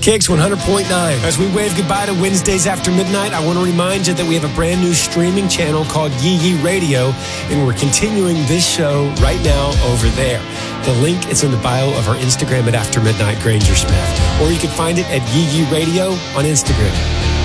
KX 100.9. As we wave goodbye to Wednesdays after midnight, I want to remind you that we have a brand new streaming channel called Yee Yee Radio, and we're continuing this show right now over there. The link is in the bio of our Instagram at After Midnight Granger Smith, or you can find it at Yee Yee Radio on Instagram.